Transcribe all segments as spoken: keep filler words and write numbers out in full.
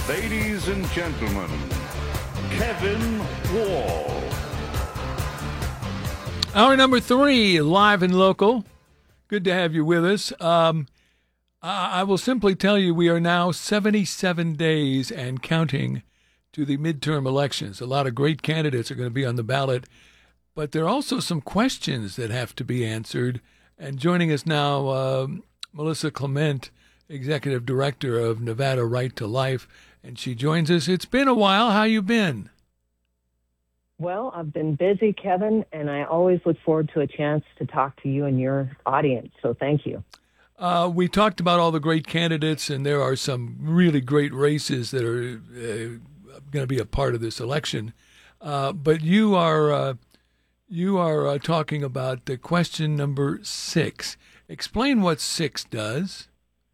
Ladies and gentlemen, Kevin Wall. Hour number three, live and local. Good to have you with us. Um, I, I will simply tell you we are now seventy-seven days and counting to the midterm elections. A lot of great candidates are going to be on the ballot, but there are also some questions that have to be answered. And joining us now, uh, Melissa Clement, Executive Director of Nevada Right to Life, and she joins us. It's been a while. How you been? Well, I've been busy, Kevin, and I always look forward to a chance to talk to you and your audience, so thank you. Uh, we talked about all the great candidates, and there are some really great races that are uh, going to be a part of this election. Uh, but you are uh, you are uh, talking about the question number six. Explain what six does.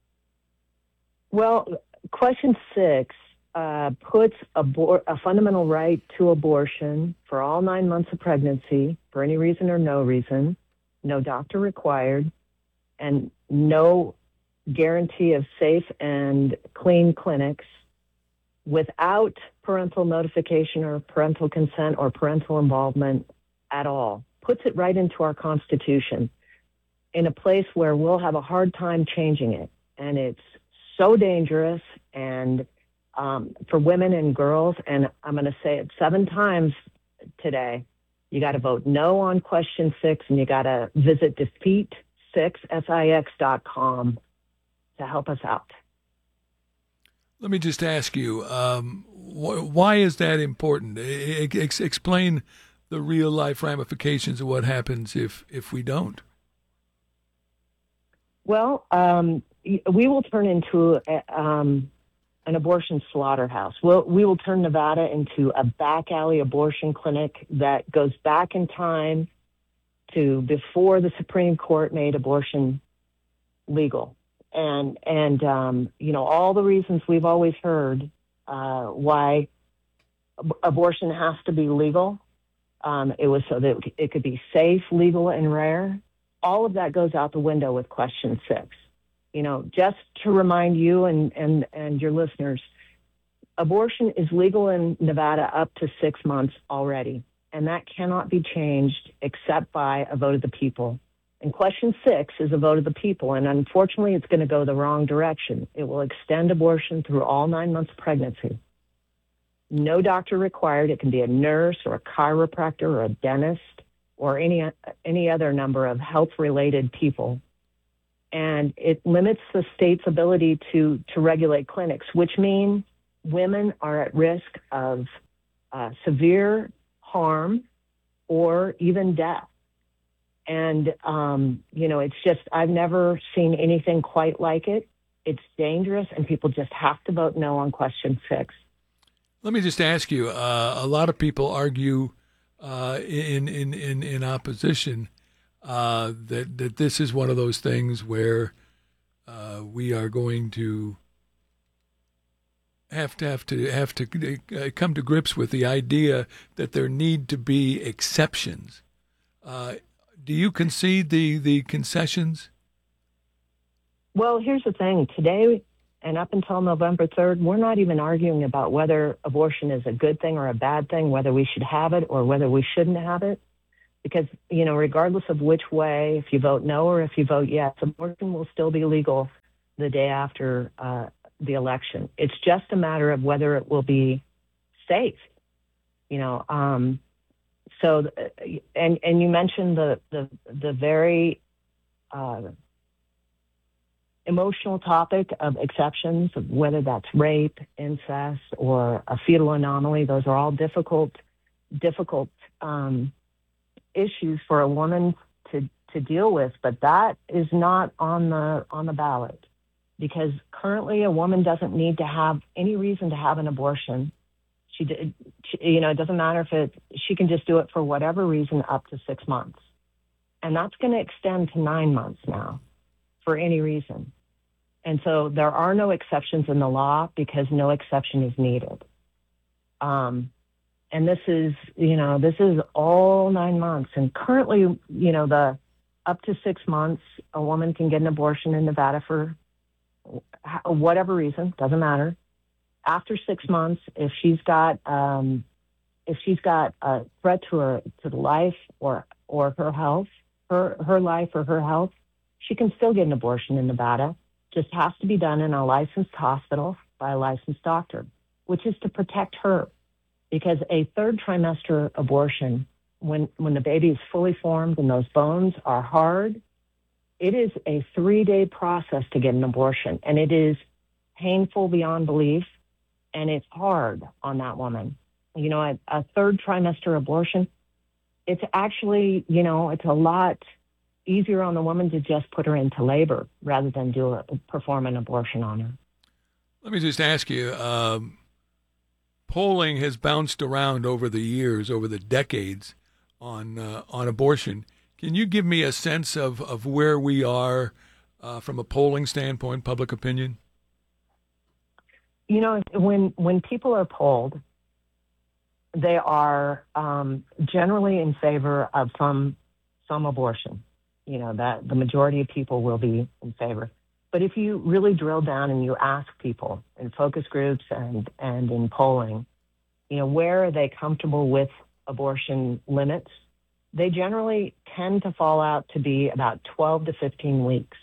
Well, question six uh, puts abor- a fundamental right to abortion for all nine months of pregnancy, for any reason or no reason, no doctor required, and no guarantee of safe and clean clinics without parental notification or parental consent or parental involvement at all. Puts it right into our Constitution in a place where we'll have a hard time changing it. And it's so dangerous and um, for women and girls, and I'm going to say it seven times today, you got to vote no on question six, and you got to visit defeat six dot com to help us out. Let me just ask you, um, wh- why is that important? Ex- explain the real-life ramifications of what happens if, if we don't. Well, um, we will turn into a, um, an abortion slaughterhouse. We'll, we will turn Nevada into a back alley abortion clinic that goes back in time to before the Supreme Court made abortion legal. And, and um, you know, all the reasons we've always heard uh, why ab- abortion has to be legal. Um, it was so that it could be safe, legal, and rare. All of that goes out the window with question six. You know, just to remind you and, and, and your listeners, abortion is legal in Nevada up to six months already, and that cannot be changed except by a vote of the people. And question six is a vote of the people, and unfortunately it's going to go the wrong direction. It will extend abortion through all nine months of pregnancy. No doctor required. It can be a nurse or a chiropractor or a dentist or any any other number of health-related people. And it limits the state's ability to, to regulate clinics, which means women are at risk of uh, severe harm or even death. And, um, you know, it's just, I've never seen anything quite like it. It's dangerous, and people just have to vote no on question six. Let me just ask you, uh, a lot of people argue uh, in, in, in, in opposition uh, that, that this is one of those things where uh, we are going to have to have to have to uh, come to grips with the idea that there need to be exceptions. Uh, do you concede the, the concessions? Well, here's the thing. Today, and up until November third, we're not even arguing about whether abortion is a good thing or a bad thing, whether we should have it or whether we shouldn't have it. Because, you know, regardless of which way, if you vote no or if you vote yes, abortion will still be legal the day after uh, the election. It's just a matter of whether it will be safe, you know. Um, so, and and you mentioned the the the very uh, emotional topic of exceptions, whether that's rape, incest, or a fetal anomaly. Those are all difficult, difficult um, issues for a woman to, to deal with. But that is not on the on the ballot, because currently a woman doesn't need to have any reason to have an abortion. She, did, she you know, it doesn't matter if it. She can just do it for whatever reason up to six months, and that's going to extend to nine months now, for any reason. And so there are no exceptions in the law because no exception is needed. Um, and this is, you know, this is all nine months. And currently, you know, the up to six months, a woman can get an abortion in Nevada for whatever reason, doesn't matter. after six months, if she's got um, if she's got a threat to her to the life or or her health, her her life or her health, she can still get an abortion in Nevada. Just has to be done in a licensed hospital by a licensed doctor, which is to protect her, because a third trimester abortion, when when the baby is fully formed and those bones are hard, it is a three-day process to get an abortion, and it is painful beyond belief, and it's hard on that woman. You know, a, a third trimester abortion, it's actually, you know, it's a lot easier on the woman to just put her into labor rather than do a, perform an abortion on her. Let me just ask you, um, polling has bounced around over the years, over the decades on uh, on abortion. Can you give me a sense of, of where we are uh, from a polling standpoint, public opinion? You know, when when people are polled, they are um, generally in favor of some some abortion. You know, that the majority of people will be in favor. But if you really drill down and you ask people in focus groups and, and in polling, you know, where are they comfortable with abortion limits, they generally tend to fall out to be about twelve to fifteen weeks.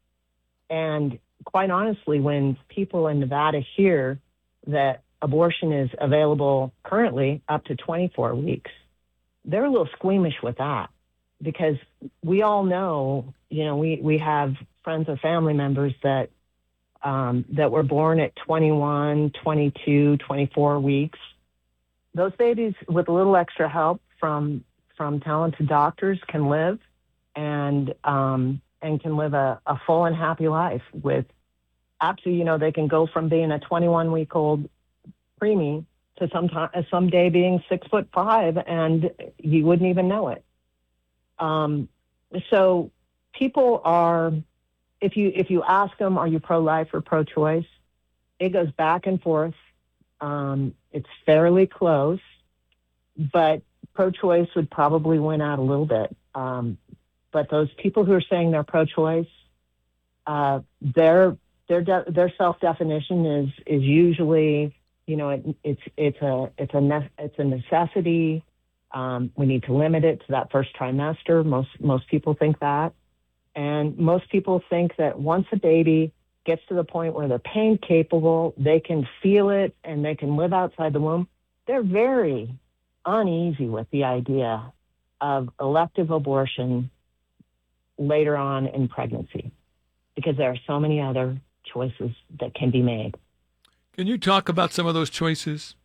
And quite honestly, when people in Nevada hear that abortion is available currently up to twenty-four weeks, they're a little squeamish with that, because we all know, you know, we, we have friends or family members that um, that were born at twenty-one, twenty-two, twenty-four weeks. Those babies, with a little extra help from from talented doctors, can live and um, and can live a, a full and happy life with absolutely, you know, they can go from being a twenty-one week old preemie to sometime, someday being six foot five, and you wouldn't even know it. Um, so people are, if you if you ask them, are you pro-life or pro-choice? It goes back and forth. Um, it's fairly close, but pro-choice would probably win out a little bit. Um, but those people who are saying they're pro-choice, uh, their their de- their self-definition is is usually, you know, it, it's it's a it's a ne- it's a necessity. Um, we need to limit it to that first trimester. Most most people think that, and most people think that once a baby gets to the point where they're pain capable, they can feel it and they can live outside the womb, they're very uneasy with the idea of elective abortion later on in pregnancy, because there are so many other choices that can be made. Can you talk about some of those choices?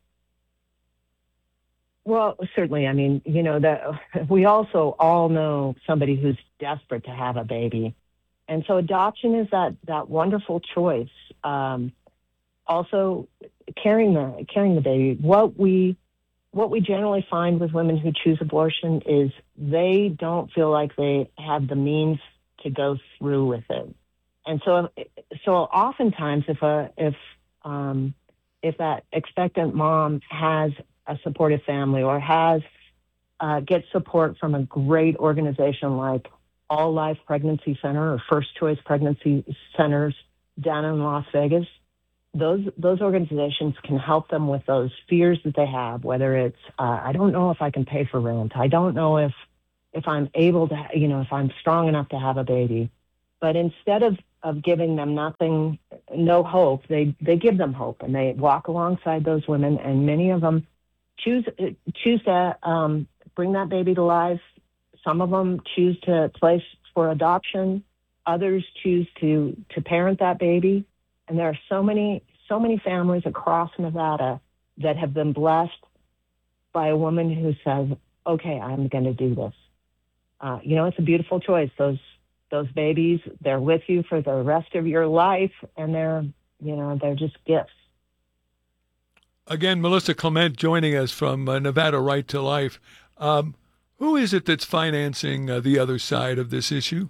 Well, certainly. I mean, you know, that we also all know somebody who's desperate to have a baby. And so adoption is that, that wonderful choice. Um, also, carrying the carrying the baby. What we what we generally find with women who choose abortion is they don't feel like they have the means to go through with it. And so, so oftentimes, if a if um, if that expectant mom has a supportive family or has uh, gets support from a great organization like All Life Pregnancy Center or First Choice Pregnancy Centers down in Las Vegas, those those organizations can help them with those fears that they have, whether it's, uh, I don't know if I can pay for rent. I don't know if if I'm able to, you know, if I'm strong enough to have a baby. But instead of, of giving them nothing, no hope, they, they give them hope, and they walk alongside those women, and many of them choose choose to um, bring that baby to life. Some of them choose to place for adoption. Others choose to to parent that baby. And there are so many so many families across Nevada that have been blessed by a woman who says, "Okay, I'm going to do this." Uh, you know, it's a beautiful choice. Those those babies, they're with you for the rest of your life, and they're you know they're just gifts. Again, Melissa Clement joining us from uh, Nevada Right to Life. Um, who is it that's financing uh, the other side of this issue?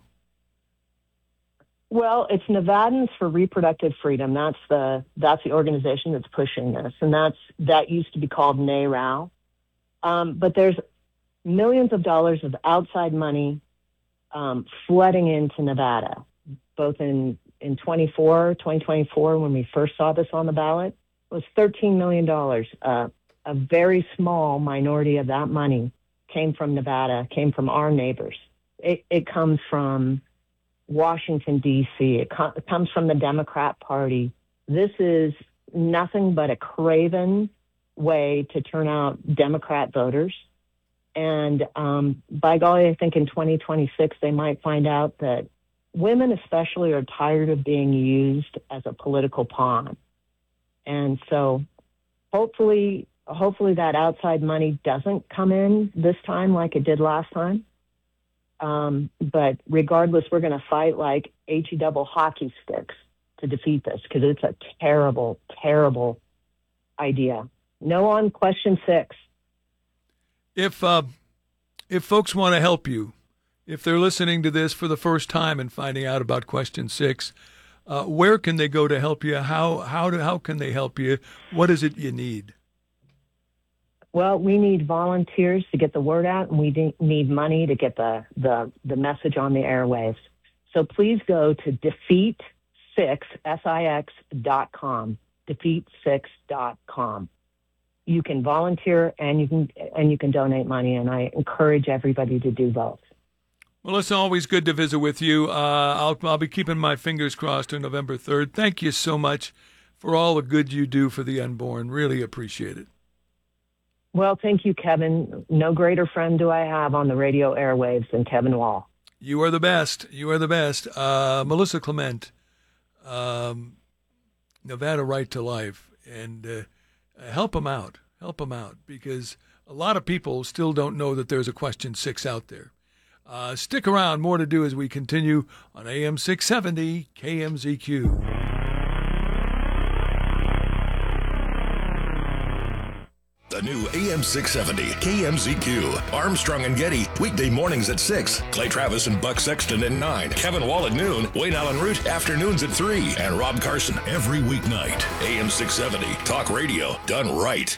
Well, it's Nevadans for Reproductive Freedom. That's the that's the organization that's pushing this, and that's that used to be called NARAL. Um, but there's millions of dollars of outside money um, flooding into Nevada, both in in twenty twenty-four when we first saw this on the ballot, was thirteen million dollars. Uh, a very small minority of that money came from Nevada, came from our neighbors. It, it comes from Washington, D C. It, co- it comes from the Democrat Party. This is nothing but a craven way to turn out Democrat voters. And um, by golly, I think in twenty twenty-six, they might find out that women especially are tired of being used as a political pawn. And so hopefully, hopefully that outside money doesn't come in this time like it did last time. Um, but regardless, we're going to fight like H E double hockey sticks to defeat this, because it's a terrible, terrible idea. No on question six. If uh, if folks want to help you, if they're listening to this for the first time and finding out about question six, uh, where can they go to help you? How how do how can they help you? What is it you need? Well, we need volunteers to get the word out, and we de- need money to get the, the, the message on the airwaves. So please go to defeat six, S I X dot com, defeat six dot com. You can volunteer and you can and you can donate money, and I encourage everybody to do both. Well, it's always good to visit with you. Uh, I'll I'll be keeping my fingers crossed on November third. Thank you so much for all the good you do for the unborn. Really appreciate it. Well, thank you, Kevin. No greater friend do I have on the radio airwaves than Kevin Wall. You are the best. You are the best. Uh, Melissa Clement, um, Nevada Right to Life, and uh, help them out. Help them out, because a lot of people still don't know that there's a question six out there. Uh, stick around. More to do as we continue on A M six seventy K M Z Q. The new A M six seventy K M Z Q. Armstrong and Getty, weekday mornings at six. Clay Travis and Buck Sexton at nine. Kevin Wall at noon. Wayne Allen Root, afternoons at three. And Rob Carson every weeknight. A M six seventy, talk radio done right.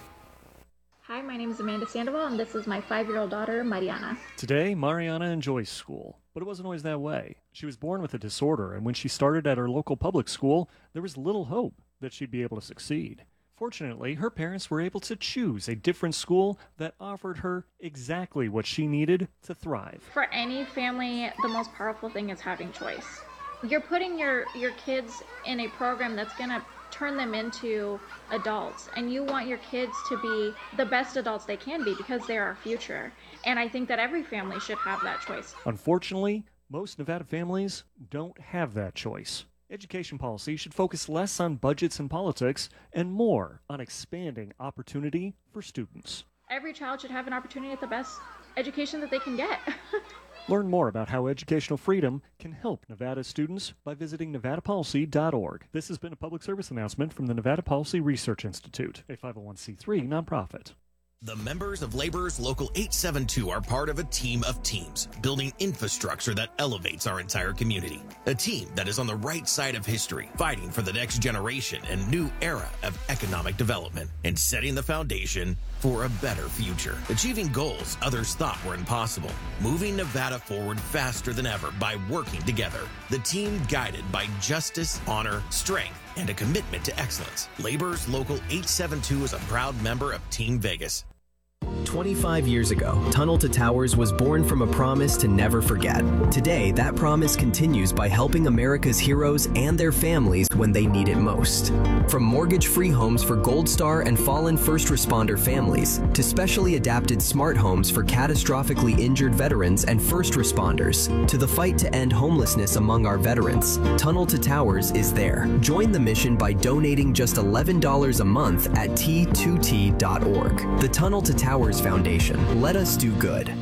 Hi, my name is Amanda Sandoval, and this is my five-year-old daughter, Mariana. Today, Mariana enjoys school, but it wasn't always that way. She was born with a disorder, and when she started at her local public school, there was little hope that she'd be able to succeed. Fortunately, her parents were able to choose a different school that offered her exactly what she needed to thrive. For any family, the most powerful thing is having choice. You're putting your, your kids in a program that's going to turn them into adults, and you want your kids to be the best adults they can be, because they're our future. And I think that every family should have that choice. Unfortunately, most Nevada families don't have that choice. Education policy should focus less on budgets and politics and more on expanding opportunity for students. Every child should have an opportunity at the best education that they can get. Learn more about how educational freedom can help Nevada students by visiting nevada policy dot org. This has been a public service announcement from the Nevada Policy Research Institute, a five oh one c three nonprofit. The members of Laborers Local eight seventy-two are part of a team of teams, building infrastructure that elevates our entire community. A team that is on the right side of history, fighting for the next generation and new era of economic development, and setting the foundation for a better future. Achieving goals others thought were impossible. Moving Nevada forward faster than ever by working together. The team guided by justice, honor, strength, and a commitment to excellence. Laborers Local eight seventy-two is a proud member of Team Vegas. twenty-five years ago, Tunnel to Towers was born from a promise to never forget. Today, that promise continues by helping America's heroes and their families when they need it most. From mortgage-free homes for Gold Star and fallen first responder families, to specially adapted smart homes for catastrophically injured veterans and first responders, to the fight to end homelessness among our veterans, Tunnel to Towers is there. Join the mission by donating just eleven dollars a month at T two T dot org. The Tunnel to Towers Foundation. Let us do good.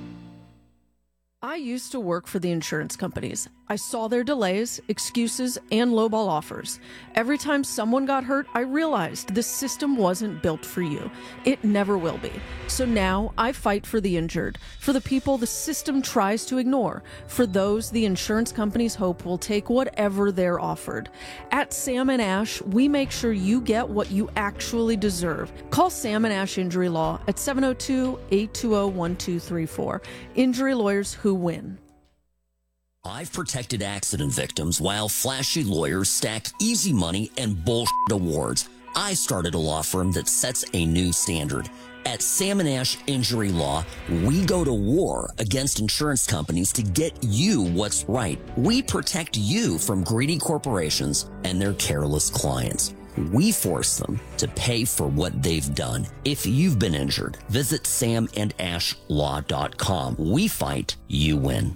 I used to work for the insurance companies. I saw their delays, excuses, and lowball offers. Every time someone got hurt, I realized this system wasn't built for you. It never will be. So now I fight for the injured, for the people the system tries to ignore, for those the insurance companies hope will take whatever they're offered. At Sam and Ash, we make sure you get what you actually deserve. Call Sam and Ash Injury Law at seven oh two, eight two oh, one two three four. Injury lawyers who win. I've protected accident victims while flashy lawyers stack easy money and bullshit awards. I started a law firm that sets a new standard. At Sam and Ash Injury Law, we go to war against insurance companies to get you what's right. We protect you from greedy corporations and their careless clients. We force them to pay for what they've done. If you've been injured, visit sam and ash law dot com. We fight, you win.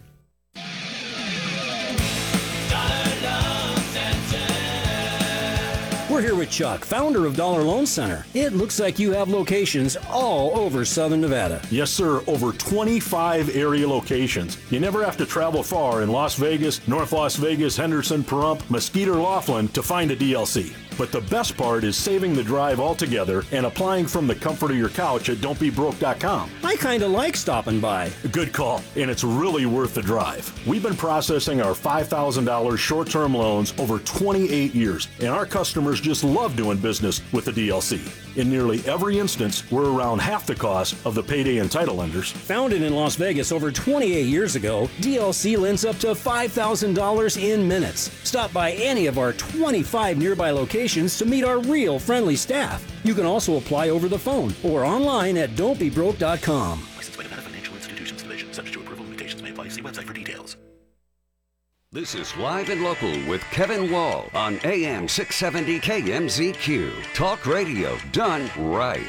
We're here with Chuck, founder of Dollar Loan Center. It looks like you have locations all over Southern Nevada. Yes, sir. Over twenty-five area locations. You never have to travel far in Las Vegas, North Las Vegas, Henderson, Pahrump, Mesquite, or Laughlin to find a D L C. But the best part is saving the drive altogether and applying from the comfort of your couch at don't be broke dot com. I kind of like stopping by. Good call, and it's really worth the drive. We've been processing our five thousand dollars short-term loans over twenty-eight years, and our customers just love doing business with the D L C. In nearly every instance, we're around half the cost of the payday and title lenders. Founded in Las Vegas over twenty-eight years ago, D L C lends up to five thousand dollars in minutes. Stop by any of our twenty-five nearby locations to meet our real friendly staff. You can also apply over the phone or online at don't be broke dot com. Licensed by Nevada Financial Institutions Division. Subject to approval, limitations may apply. See website for details. This is Live and Local with Kevin Wall on A M six seventy K M Z Q. Talk radio done right.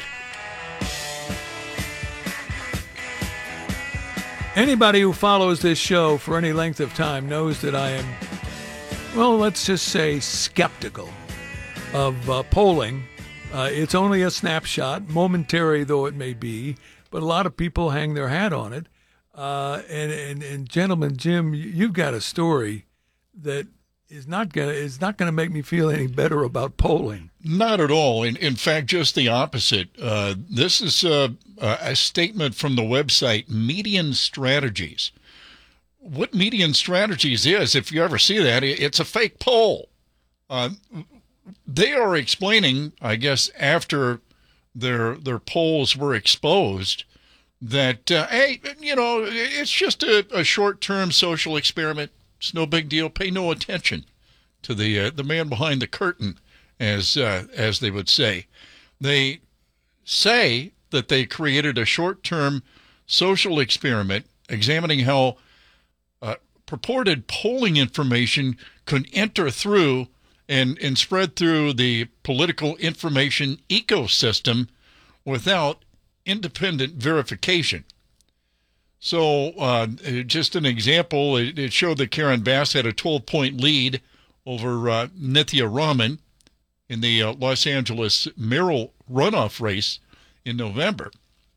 Anybody who follows this show for any length of time knows that I am, well, let's just say skeptical of uh, polling. Uh, it's only a snapshot, momentary though it may be, but a lot of people hang their hat on it. Uh, and, and, and gentlemen, Jim, you've got a story that is not gonna is not gonna make me feel any better about polling. Not at all. In in fact, just the opposite. Uh, this is a, a statement from the website Median Strategies. What Median Strategies is, if you ever see that, it's a fake poll. Uh, they are explaining, I guess, after their their polls were exposed, that, uh, hey, you know, it's just a, a short-term social experiment. It's no big deal. Pay no attention to the uh, the man behind the curtain, as uh, as they would say. They say that they created a short-term social experiment examining how uh, purported polling information could enter through and, and spread through the political information ecosystem without independent verification. So uh, just an example, it, it showed that Karen Bass had a twelve-point lead over uh, Nithya Raman in the uh, Los Angeles mayoral runoff race in November.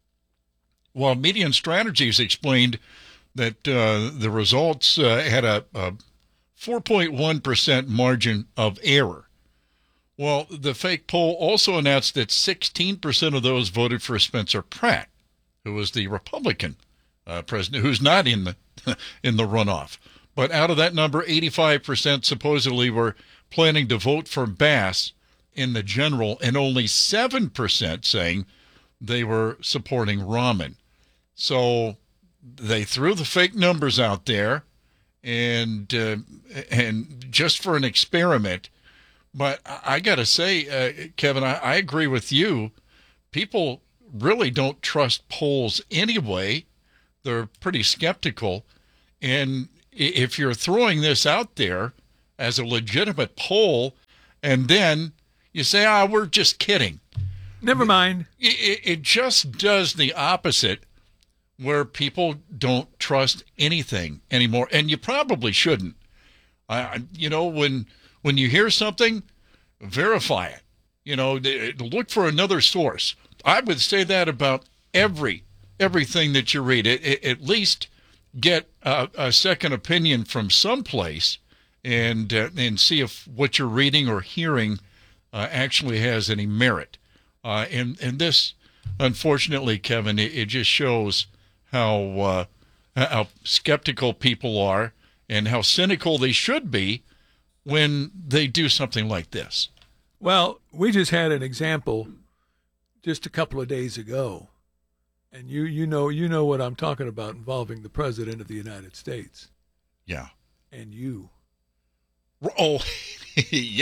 While Median Strategies explained that uh, the results uh, had a, a four point one percent margin of error. Well, the fake poll also announced that sixteen percent of those voted for Spencer Pratt, who was the Republican uh, president, who's not in the in the runoff. But out of that number, eighty-five percent supposedly were planning to vote for Bass in the general, and only seven percent saying they were supporting Raman. So they threw the fake numbers out there, and uh, and just for an experiment. But I got to say, uh, Kevin, I, I agree with you. People really don't trust polls anyway. They're pretty skeptical. And if you're throwing this out there as a legitimate poll, and then you say, ah, we're just kidding. Never mind. It, it just does the opposite, where people don't trust anything anymore. And you probably shouldn't. Uh, you know, when... When you hear something, verify it. You know, look for another source. I would say that about every everything that you read. It, it, at least get a, a second opinion from someplace, and uh, and see if what you're reading or hearing uh, actually has any merit. Uh, and and this, unfortunately, Kevin, it, it just shows how uh, how skeptical people are and how cynical they should be when they do something like this. Well, we just had an example just a couple of days ago, and you you know you know what I'm talking about, involving the President of the United States. Yeah. And you. Oh, yeah.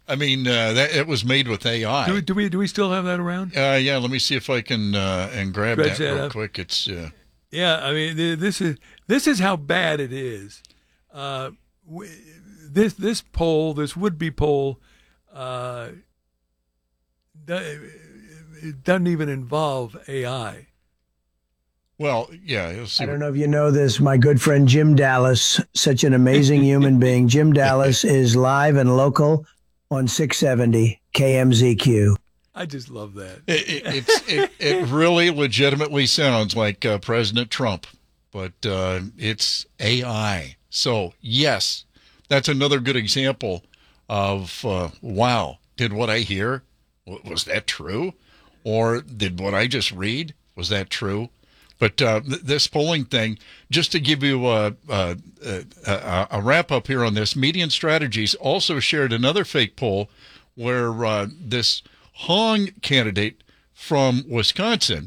I mean, uh, that it was made with A I. Do we do we, do we still have that around? Uh, yeah, let me see if I can uh, and grab Dredge that that real up. quick. It's uh, Yeah, I mean, th- this is this is how bad it is. Uh, w- this this poll, this would-be poll, uh, do- it doesn't even involve A I. well, yeah. You'll see I don't know if you know this. My good friend Jim Dallas, such an amazing human being. Jim Dallas is live and local on six seventy K M Z Q. I just love that. It, it, it's, it, it really legitimately sounds like uh, President Trump, but uh, it's A I. So, yes, that's another good example of, uh, wow, did what I hear, w- was that true? Or did what I just read, was that true? But uh, th- this polling thing, just to give you a, a, a, a wrap-up here on this, Median Strategies also shared another fake poll where uh, this Hong candidate from Wisconsin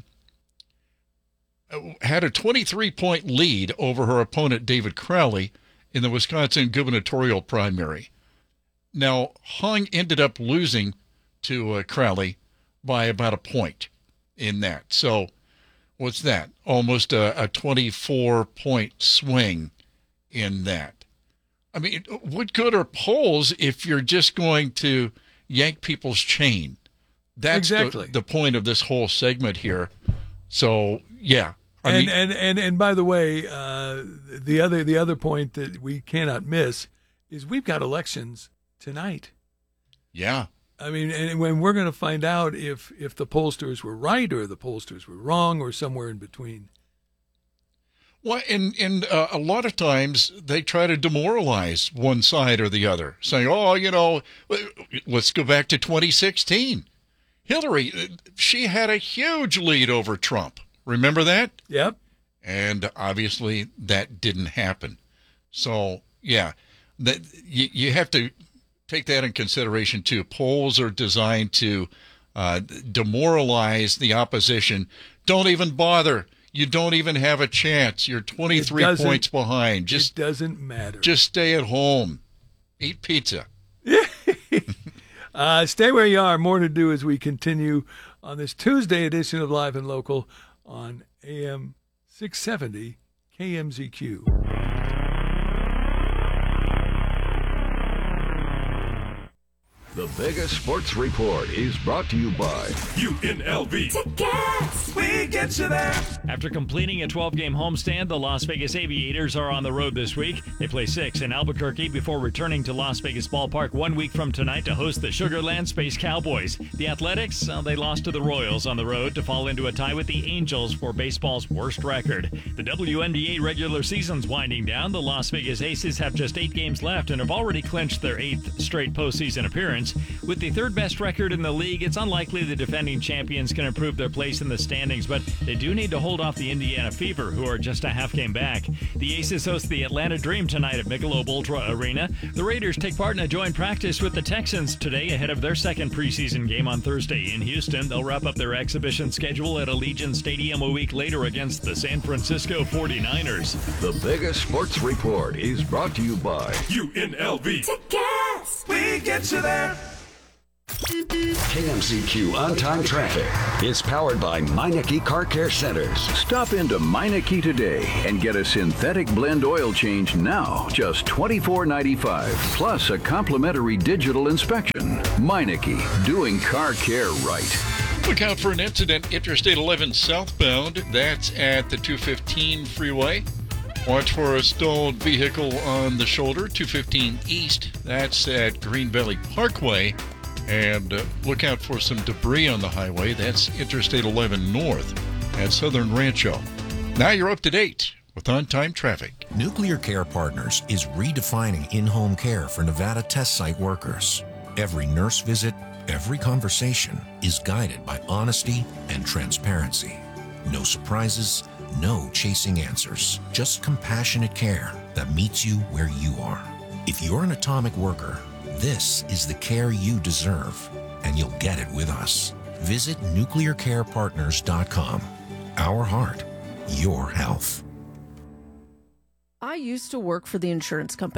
had a twenty-three point lead over her opponent, David Crowley, in the Wisconsin gubernatorial primary. Now, Hong ended up losing to uh, Crowley by about a point in that. So, what's that? Almost a, a twenty-four point swing in that. I mean, what good are polls if you're just going to yank people's chain? That's exactly the, the point of this whole segment here. So, yeah. I And, mean, and and and by the way, uh, the other the other point that we cannot miss is we've got elections tonight. yeah. I mean, and when we're going to find out if if the pollsters were right or the pollsters were wrong or somewhere in between. Well, and, and uh, a lot of times they try to demoralize one side or the other, saying, oh, you know, let's go back to twenty sixteen. Hillary, she had a huge lead over Trump. Remember that? Yep. And obviously that didn't happen. So, yeah, that you, you have to take that in consideration, too. Polls are designed to uh, demoralize the opposition. Don't even bother. You don't even have a chance. You're twenty-three points behind. Just it doesn't matter. Just stay at home. Eat pizza. uh, stay where you are. More to do as we continue on this Tuesday edition of Live and Local on A M six seventy K M Z Q. The biggest sports report is brought to you by U N L V. Tickets! We get you there. After completing a twelve-game homestand, the Las Vegas Aviators are on the road this week. They play six in Albuquerque before returning to Las Vegas Ballpark one week from tonight to host the Sugar Land Space Cowboys. The Athletics, uh, they lost to the Royals on the road to fall into a tie with the Angels for baseball's worst record. The W N B A regular season's winding down. The Las Vegas Aces have just eight games left and have already clinched their eighth straight postseason appearance. With the third best record in the league, it's unlikely the defending champions can improve their place in the standings, but they do need to hold off the Indiana Fever, who are just a half game back. The Aces host the Atlanta Dream tonight at Michelob Ultra Arena. The Raiders take part in a joint practice with the Texans today ahead of their second preseason game on Thursday in Houston. They'll wrap up their exhibition schedule at Allegiant Stadium a week later against the San Francisco forty-niners. The biggest sports report is brought to you by U N L V. Tickets! We get you there. K M Z Q on-time traffic is powered by Meineke Car Care Centers. Stop into Meineke today and get a synthetic blend oil change now, just twenty-four ninety-five, plus a complimentary digital inspection. Meineke, doing car care right. Look out for an incident, Interstate eleven southbound. That's at the two fifteen freeway. Watch for a stalled vehicle on the shoulder, two fifteen east. That's at Green Valley Parkway. And uh, look out for some debris on the highway. That's Interstate eleven north at Southern Rancho. Now you're up to date with on-time traffic. Nuclear Care Partners is redefining in-home care for Nevada test site workers. Every nurse visit, every conversation is guided by honesty and transparency. No surprises, no chasing answers, just compassionate care that meets you where you are. If you're an atomic worker, this is the care you deserve, and you'll get it with us. Visit nuclear care partners dot com. Our heart, your health. I used to work for the insurance companies.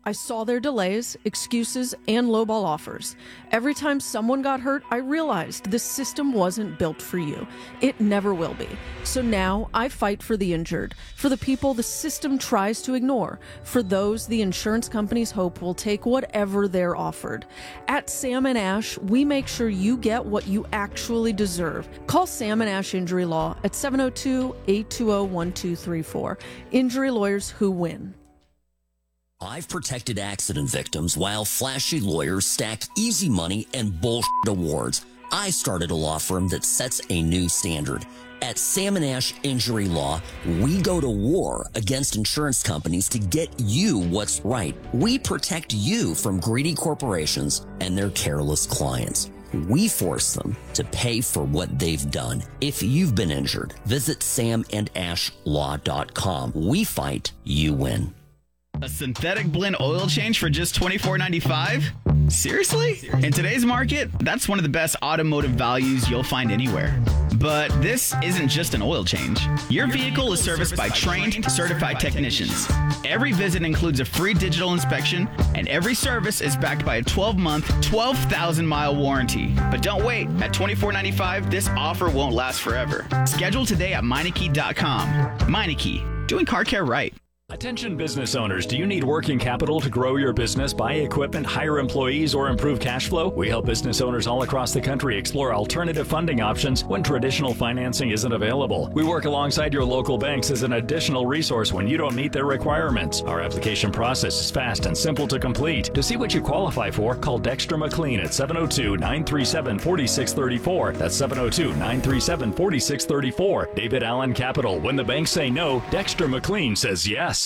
I saw their delays, excuses, and lowball offers. Every time someone got hurt, I realized this system wasn't built for you. It never will be. So now I fight for the injured, for the people the system tries to ignore, for those the insurance companies hope will take whatever they're offered. At Sam and Ash, we make sure you get what you actually deserve. Call Sam and Ash Injury Law at seven oh two, eight two zero, one two three four. Injury lawyers who win. I've protected accident victims while flashy lawyers stacked easy money and bullshit awards. I started a law firm that sets a new standard. At Sam and Ash Injury Law, we go to war against insurance companies to get you what's right. We protect you from greedy corporations and their careless clients. We force them to pay for what they've done. If you've been injured, visit sam and ash law dot com. We fight, you win. A synthetic blend oil change for just twenty-four ninety-five? Seriously? In today's market, that's one of the best automotive values you'll find anywhere. But this isn't just an oil change. Your vehicle is serviced by trained, certified technicians. Every visit includes a free digital inspection, and every service is backed by a twelve-month, twelve thousand mile warranty. But don't wait. At twenty-four ninety-five, this offer won't last forever. Schedule today at Meineke dot com. Meineke, doing car care right. Attention business owners, do you need working capital to grow your business, buy equipment, hire employees, or improve cash flow? We help business owners all across the country explore alternative funding options when traditional financing isn't available. We work alongside your local banks as an additional resource when you don't meet their requirements. Our application process is fast and simple to complete. To see what you qualify for, call Dexter McLean at seven oh two, nine three seven, four six three four. That's seven oh two, nine three seven, four six three four. David Allen Capital. When the banks say no, Dexter McLean says yes.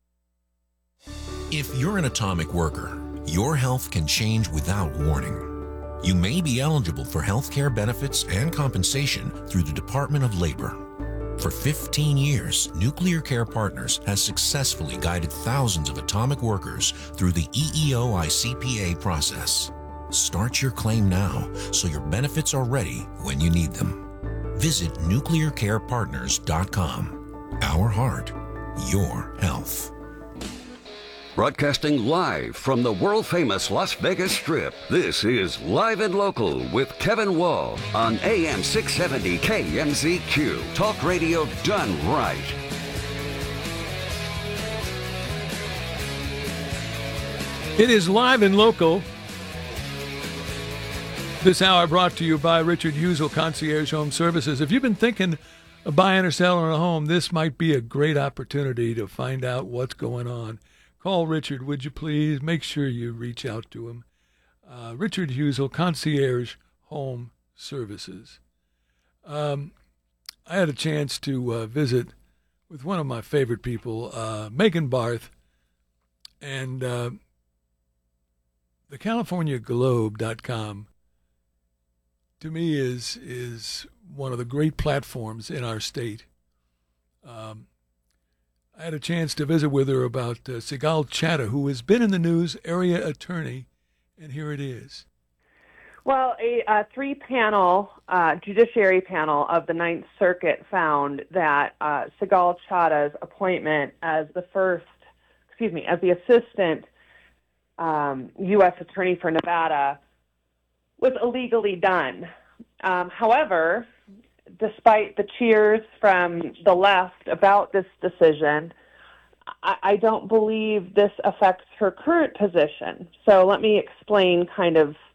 If you're an atomic worker, your health can change without warning. You may be eligible for health care benefits and compensation through the Department of Labor. For fifteen years, Nuclear Care Partners has successfully guided thousands of atomic workers through the E E O I C P A process. Start your claim now so your benefits are ready when you need them. Visit nuclear care partners dot com. Our heart, your health. Broadcasting live from the world-famous Las Vegas Strip, this is Live and Local with Kevin Wall on A M six seventy K M Z Q. Talk radio done right. It is Live and Local. This hour brought to you by Richard Husel, Concierge Home Services. If you've been thinking of buying or selling a home, this might be a great opportunity to find out what's going on. Call Richard, would you please? Make sure you reach out to him. Uh, Richard Husel, Concierge Home Services. Um, I had a chance to uh, visit with one of my favorite people, uh, Megan Barth, and uh, the California Globe dot com, to me, is is one of the great platforms in our state. Um, I had a chance to visit with her about uh, Sigal Chattah, who has been in the news, area attorney, and here it is. Well, a, a three-panel uh, judiciary panel of the Ninth Circuit found that uh, Sigal Chattah's appointment as the first, excuse me, as the assistant um, U S attorney for Nevada was illegally done. Um, however, despite the cheers from the left about this decision, I, I don't believe this affects her current position. So let me explain kind of